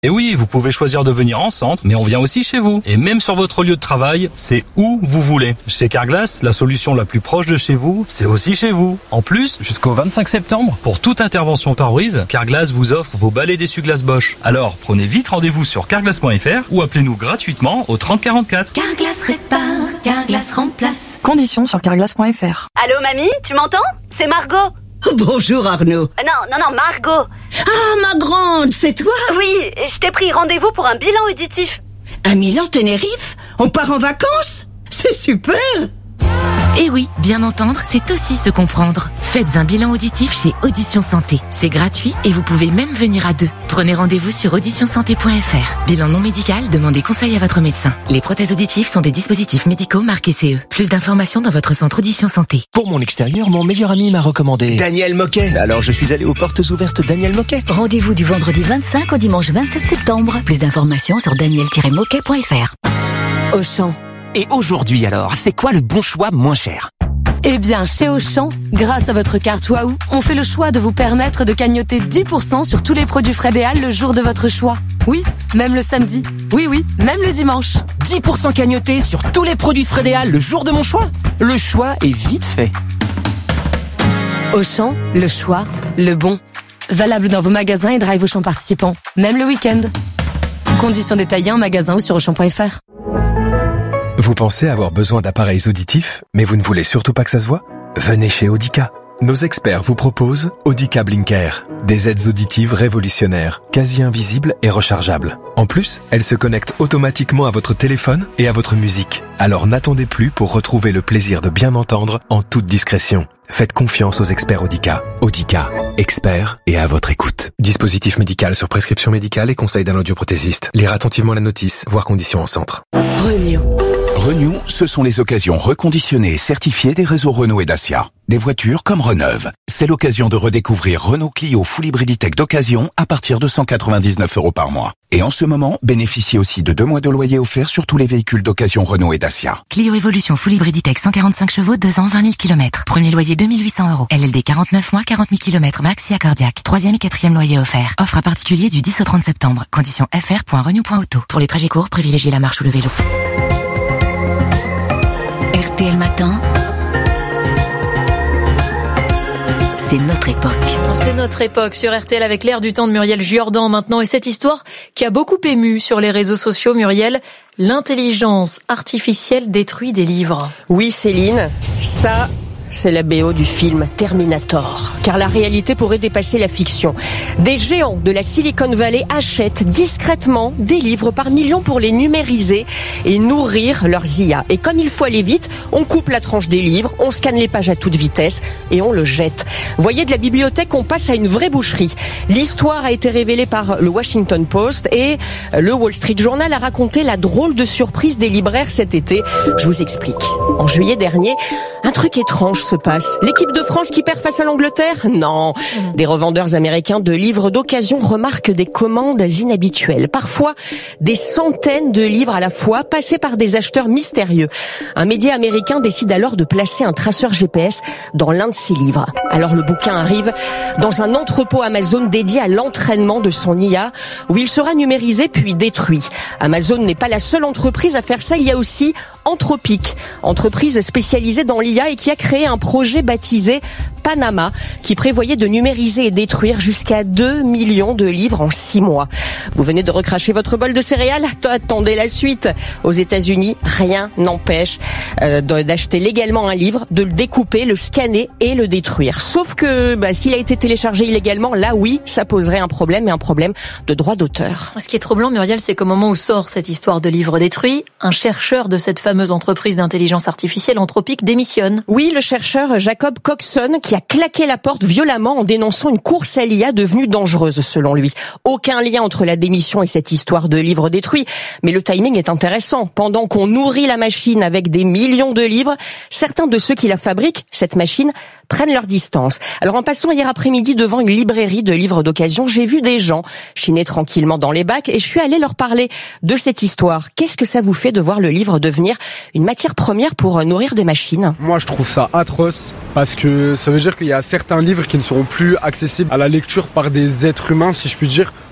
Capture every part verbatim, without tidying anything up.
Et oui, vous pouvez choisir de venir en centre, mais on vient aussi chez vous. Et même sur votre lieu de travail, c'est où vous voulez. Chez Carglass, la solution la plus proche de chez vous, c'est aussi chez vous. En plus, jusqu'au vingt-cinq septembre, pour toute intervention pare-brise, Carglass vous offre vos balais d'essuie-glace Bosch. Alors, prenez vite rendez-vous sur carglass point f r ou appelez-nous gratuitement au trente quarante-quatre. Carglass répare, Carglass remplace. Conditions sur carglass point f r. Allô mamie, tu m'entends? C'est Margot. Bonjour Arnaud. Euh, non, non, non, Margot. Ah, ma grande, c'est toi? Oui, je t'ai pris rendez-vous pour un bilan auditif. Un Milan Tenerife? On part en vacances? C'est super! Eh oui, bien entendre, c'est aussi se comprendre. Faites un bilan auditif chez Audition Santé. C'est gratuit et vous pouvez même venir à deux. Prenez rendez-vous sur audition santé point f r. Bilan non médical, demandez conseil à votre médecin. Les prothèses auditives sont des dispositifs médicaux marqués C E. Plus d'informations dans votre centre Audition Santé. Pour mon extérieur, mon meilleur ami m'a recommandé Daniel Moquet. Alors je suis allé aux portes ouvertes Daniel Moquet. Rendez-vous du vendredi vingt-cinq au dimanche vingt-sept septembre. Plus d'informations sur daniel tiret moquet point f r. Auchan. Et aujourd'hui alors, c'est quoi le bon choix moins cher? Eh bien, chez Auchan, grâce à votre carte Waouh, on fait le choix de vous permettre de cagnotter dix pour cent sur tous les produits Frédéal le jour de votre choix. Oui, même le samedi. Oui, oui, même le dimanche. dix pour cent cagnotés sur tous les produits Frédéal le jour de mon choix. Le choix est vite fait. Auchan, le choix, le bon. Valable dans vos magasins et drive Auchan participants, même le week-end. Conditions détaillées en magasin ou sur auchan point f r. Vous pensez avoir besoin d'appareils auditifs, mais vous ne voulez surtout pas que ça se voit? Venez chez Audica. Nos experts vous proposent Audica Blinker, des aides auditives révolutionnaires, quasi invisibles et rechargeables. En plus, elles se connectent automatiquement à votre téléphone et à votre musique. Alors n'attendez plus pour retrouver le plaisir de bien entendre en toute discrétion. Faites confiance aux experts Audica. Audica, experts et à votre écoute. Dispositif médical sur prescription médicale et conseil d'un audioprothésiste. Lire attentivement la notice, voir conditions en centre. Renew. Renew, ce sont les occasions reconditionnées et certifiées des réseaux Renault et Dacia. Des voitures comme Reneuve. C'est l'occasion de redécouvrir Renault Clio Full Hybriditech d'occasion à partir de cent quatre-vingt-dix-neuf euros par mois. Et en ce moment, bénéficiez aussi de deux mois de loyer offert sur tous les véhicules d'occasion Renault et Dacia. Clio Evolution Full Hybriditech cent quarante-cinq chevaux, deux ans, vingt mille kilomètres. Premier loyer deux mille huit cents euros. L L D quarante-neuf mois, quarante mille kilomètres maxi accordiaque. Troisième et quatrième loyer offert. Offre à particulier du dix au trente septembre. Conditions f r point renew point auto. Pour les trajets courts, privilégiez la marche ou le vélo. R T L Matin, c'est notre époque. C'est notre époque sur R T L avec l'air du temps de Muriel Jordan maintenant. Et cette histoire qui a beaucoup ému sur les réseaux sociaux, Muriel, l'intelligence artificielle détruit des livres. Oui Céline, ça... c'est la B O du film Terminator. Car la réalité pourrait dépasser la fiction. Des géants de la Silicon Valley achètent discrètement des livres par millions pour les numériser et nourrir leurs I A. Et comme il faut aller vite, on coupe la tranche des livres, on scanne les pages à toute vitesse et on le jette. Voyez, de la bibliothèque, on passe à une vraie boucherie. L'histoire a été révélée par le Washington Post et le Wall Street Journal a raconté la drôle de surprise des libraires cet été. Je vous explique. En juillet dernier, un truc étrange se passe. L'équipe de France qui perd face à l'Angleterre? Non. Des revendeurs américains de livres d'occasion remarquent des commandes inhabituelles. Parfois, des centaines de livres à la fois passés par des acheteurs mystérieux. Un média américain décide alors de placer un traceur G P S dans l'un de ses livres. Alors le bouquin arrive dans un entrepôt Amazon dédié à l'entraînement de son I A où il sera numérisé puis détruit. Amazon n'est pas la seule entreprise à faire ça. Il y a aussi Anthropic, entreprise spécialisée dans l'I A et qui a créé un projet baptisé Panama, qui prévoyait de numériser et détruire jusqu'à deux millions de livres en six mois. Vous venez de recracher votre bol de céréales? Attendez la suite. Aux États-Unis, rien n'empêche euh, d'acheter légalement un livre, de le découper, le scanner et le détruire. Sauf que bah, s'il a été téléchargé illégalement, là oui, ça poserait un problème, et un problème de droit d'auteur. Ce qui est troublant, Muriel, c'est qu'au moment où sort cette histoire de livre détruit, un chercheur de cette fameuse entreprise d'intelligence artificielle Anthropic démissionne. Oui, le chercheur Jacob Coxon qui a claqué la porte violemment en dénonçant une course à l'I A devenue dangereuse selon lui. Aucun lien entre la démission et cette histoire de livres détruits, mais le timing est intéressant. Pendant qu'on nourrit la machine avec des millions de livres, certains de ceux qui la fabriquent, cette machine, prennent leur distance. Alors en passant hier après-midi devant une librairie de livres d'occasion, j'ai vu des gens chiner tranquillement dans les bacs et je suis allée leur parler de cette histoire. Qu'est-ce que ça vous fait de voir le livre devenir une matière première pour nourrir des machines? Moi je trouve ça atroce parce que ça veut dire qu'il y a certains livres qui ne seront plus accessibles à la lecture par des êtres humains, si je puis dire,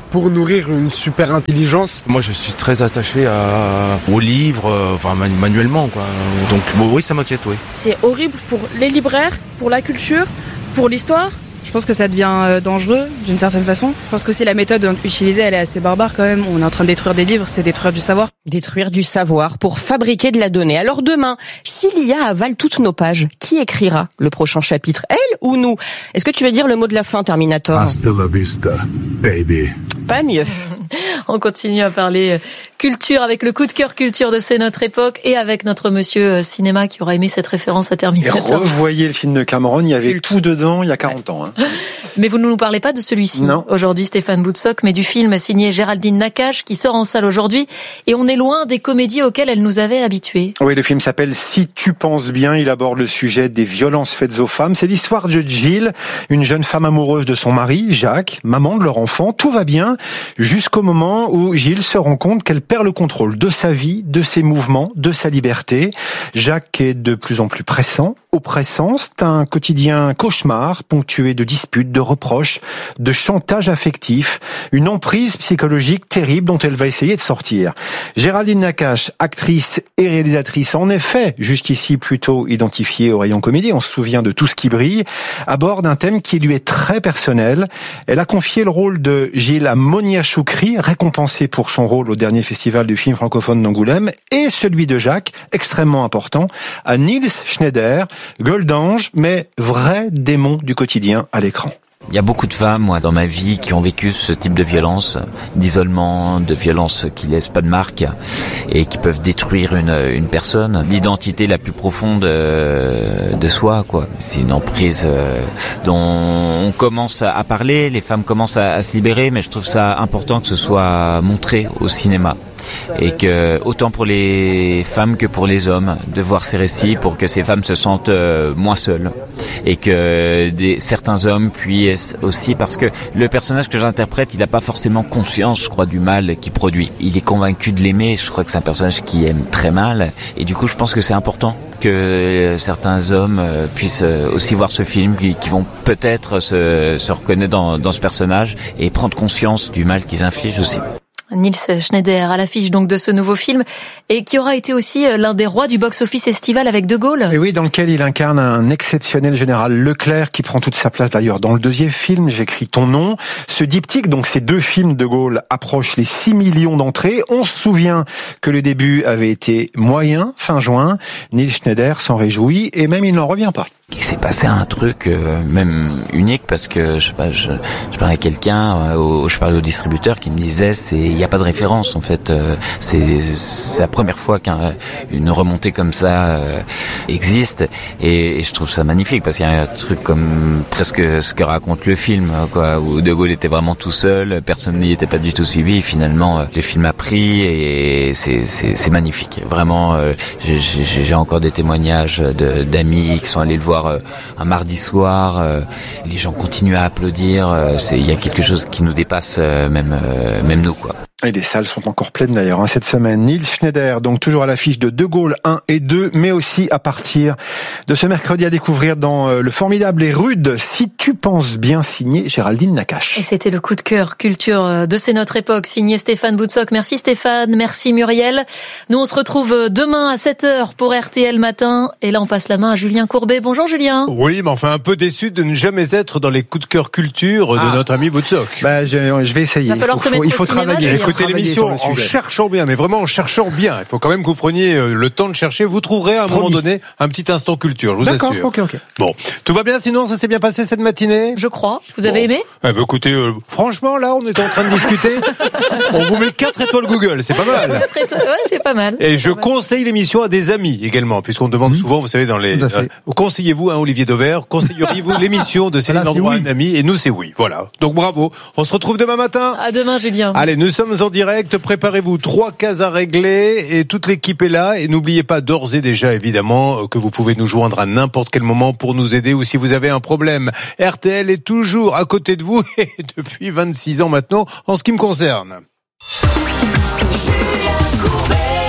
pour nourrir une super intelligence. Moi, je suis très attaché à, aux livres, euh, enfin manuellement, quoi. Donc, bon, oui, ça m'inquiète, oui. C'est horrible pour les libraires, pour la culture, pour l'histoire. Je pense que ça devient dangereux d'une certaine façon. Je pense que aussi la méthode utilisée, elle est assez barbare quand même. On est en train de détruire des livres, c'est détruire du savoir. Détruire du savoir pour fabriquer de la donnée. Alors demain, si l'I A avale toutes nos pages, qui écrira le prochain chapitre, elle ou nous? Est-ce que tu veux dire le mot de la fin, Terminator? Hasta la vista, baby. Pas mieux. On continue à parler culture avec le coup de cœur culture de C'est notre époque et avec notre monsieur cinéma qui aura aimé cette référence à Terminator. Et revoyez le film de Cameron, il y avait tout dedans il y a quarante ans. Hein. Mais vous ne nous parlez pas de celui-ci non. aujourd'hui, Stéphane Boutsock, mais du film signé Géraldine Nakache qui sort en salle aujourd'hui. Et on est loin des comédies auxquelles elle nous avait habitués. Oui, le film s'appelle Si tu penses bien. Il aborde le sujet des violences faites aux femmes. C'est l'histoire de Jill, une jeune femme amoureuse de son mari, Jacques, maman de leur enfant. Tout va bien jusqu'au moment où Jill se rend compte qu'elle perd le contrôle de sa vie, de ses mouvements, de sa liberté. Jacques est de plus en plus pressant, oppressant. C'est un quotidien cauchemar, ponctué de disputes, de reproches, de chantage affectif, une emprise psychologique terrible dont elle va essayer de sortir. Géraldine Nakache, actrice et réalisatrice, en effet, jusqu'ici plutôt identifiée au rayon comédie, on se souvient de Tout ce qui brille, aborde un thème qui lui est très personnel. Elle a confié le rôle de Jill à Monia Choukri, récompensée pour son rôle au dernier festival du film francophone d'Angoulême, et celui de Jacques, extrêmement important, à Niels Schneider, gueule d'ange, mais vrai démon du quotidien à l'écran. Il y a beaucoup de femmes, moi, dans ma vie, qui ont vécu ce type de violence, d'isolement, de violence qui laissent pas de marque et qui peuvent détruire une, une personne. L'identité la plus profonde euh, de soi, quoi. C'est une emprise euh, dont on commence à parler, les femmes commencent à, à se libérer, mais je trouve ça important que ce soit montré au cinéma. Et que autant pour les femmes que pour les hommes, de voir ces récits pour que ces femmes se sentent euh, moins seules et que des, certains hommes puissent aussi, parce que le personnage que j'interprète, il n'a pas forcément conscience, je crois, du mal qu'il produit. Il est convaincu de l'aimer. Je crois que c'est un personnage qui aime très mal, et du coup, je pense que c'est important que certains hommes euh, puissent aussi voir ce film, qui, qui vont peut-être se, se reconnaître dans, dans ce personnage et prendre conscience du mal qu'ils infligent aussi. Niels Schneider à l'affiche donc de ce nouveau film et qui aura été aussi l'un des rois du box-office estival avec De Gaulle. Et oui, dans lequel il incarne un exceptionnel général Leclerc qui prend toute sa place d'ailleurs. Dans le deuxième film, J'écris ton nom. Ce diptyque, donc ces deux films De Gaulle, approchent les six millions d'entrées. On se souvient que le début avait été moyen, fin juin. Niels Schneider s'en réjouit et même il n'en revient pas. Il s'est passé un truc euh, même unique, parce que je sais pas, je, je parlais à quelqu'un, euh, au, je parlais au distributeur qui me disait c'est il n'y a pas de référence en fait, euh, c'est c'est la première fois qu'une remontée comme ça euh, existe, et, et je trouve ça magnifique parce qu'il y a un truc comme presque ce que raconte le film, quoi, où De Gaulle était vraiment tout seul, personne n'y était pas du tout suivi, et finalement euh, le film a pris et c'est c'est c'est magnifique, vraiment. Euh, j'ai, j'ai encore des témoignages de, d'amis qui sont allés le voir un mardi soir, les gens continuent à applaudir, c'est, il y a quelque chose qui nous dépasse, même, même nous, quoi. Et les salles sont encore pleines d'ailleurs hein, cette semaine. Niels Schneider, donc toujours à l'affiche de De Gaulle un et deux, mais aussi à partir de ce mercredi à découvrir dans euh, le formidable et rude Si tu penses bien, signé Géraldine Nakache. Et c'était le coup de cœur culture de C'est notre époque, signé Stéphane Boutsock. Merci Stéphane, merci Muriel. Nous on se retrouve demain à sept heures pour R T L Matin, et là on passe la main à Julien Courbet. Bonjour Julien. Oui, mais enfin un peu déçu de ne jamais être dans les coups de cœur culture ah. de notre ami Boutsock. Bah, je, je vais essayer. Il va falloir il faut, se mettre il faut au cinéma, travailler. Julien. Écoutez l'émission en cherchant bien, mais vraiment en cherchant bien. Il faut quand même que vous preniez le temps de chercher. Vous trouverez à un Promis. moment donné un petit instant culture, je vous D'accord, assure. ok, ok. Bon, tout va bien sinon, ça s'est bien passé cette matinée? Je crois. Vous avez bon. aimé? Eh ben, écoutez, euh, franchement, là, on était en train de discuter. On vous met quatre étoiles Google, c'est pas mal. quatre étoiles, ouais, c'est pas mal. Et je conseille l'émission à des amis également, puisqu'on demande mmh. souvent, vous savez, dans les... Euh, conseillez-vous, hein, Olivier Dauvert, conseilleriez-vous l'émission de Céline Landreau à un ami? Et nous, c'est oui. Voilà. Donc bravo. On se retrouve demain matin. À demain, Julien. Allez, nous sommes en direct. Préparez-vous. Trois cases à régler et toute l'équipe est là. Et n'oubliez pas d'ores et déjà, évidemment, que vous pouvez nous joindre à n'importe quel moment pour nous aider, ou si vous avez un problème. R T L est toujours à côté de vous et depuis vingt-six ans maintenant, en ce qui me concerne.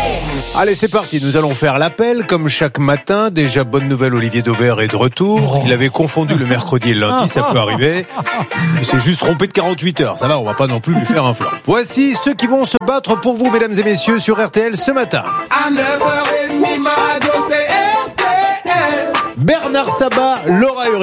Allez, c'est parti. Nous allons faire l'appel comme chaque matin. Déjà, bonne nouvelle, Olivier Dauvert est de retour. Il avait confondu le mercredi et le lundi, ça peut arriver. Il s'est juste trompé de quarante-huit heures. Ça va, on va pas non plus lui faire un flanc. Voici ceux qui vont se battre pour vous, mesdames et messieurs, sur R T L ce matin. À neuf heures trente, ma radio, c'est R T L. Bernard Sabat, Laura Uri.